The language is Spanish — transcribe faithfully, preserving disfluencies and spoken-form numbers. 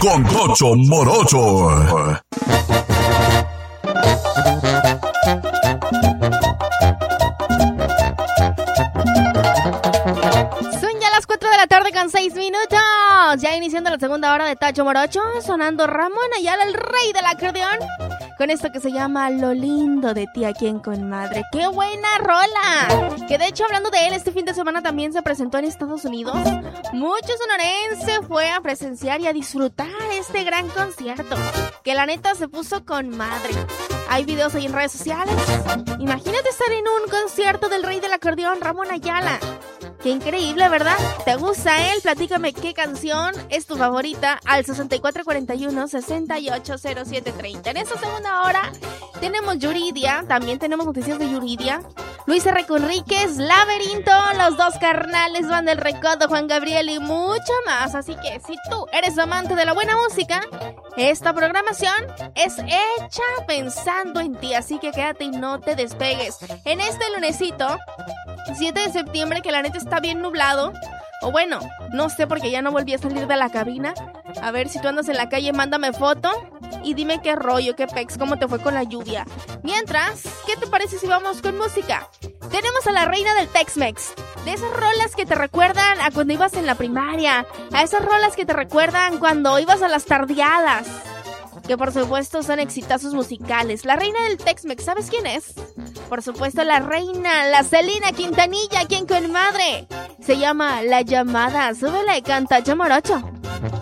con Tocho Morocho. Con seis minutos, ya iniciando la segunda hora de Tocho Morocho, sonando Ramón Ayala, el rey del acordeón, con esto que se llama Lo lindo de ti aquí en Conmadre. ¡Qué buena rola! Que de hecho, hablando de él, este fin de semana también se presentó en Estados Unidos. Muchos sonorenses fue a presenciar y a disfrutar este gran concierto, que la neta se puso con madre. Hay videos ahí en redes sociales. Imagínate estar en un concierto del rey del acordeón, Ramón Ayala. Qué increíble, ¿verdad? ¿Te gusta él? Platícame qué canción es tu favorita al sesenta y cuatro cuarenta y uno, sesenta y ocho cero siete treinta. En esta segunda hora tenemos Yuridia, también tenemos noticias de Yuridia. Luis R. Conríquez, Laberinto, los dos carnales, Van del Recodo, Juan Gabriel y mucho más. Así que si tú eres amante de la buena música, esta programación es hecha pensando en ti. Así que quédate y no te despegues. En este lunesito, siete de septiembre, que la neta está bien nublado. O bueno, no sé porque ya no volví a salir de la cabina. A ver, si tú andas en la calle, mándame foto y dime qué rollo, qué pex, cómo te fue con la lluvia. Mientras, ¿qué te parece si vamos con música? Tenemos a la reina del Tex-Mex. De esas rolas que te recuerdan a cuando ibas en la primaria. A esas rolas que te recuerdan cuando ibas a las tardeadas. Que por supuesto son exitazos musicales. La reina del Tex-Mex, ¿sabes quién es? Por supuesto la reina, la Selena Quintanilla, aquí en Conmadre. Se llama La Llamada. Súbele, canta Tocho Morocho.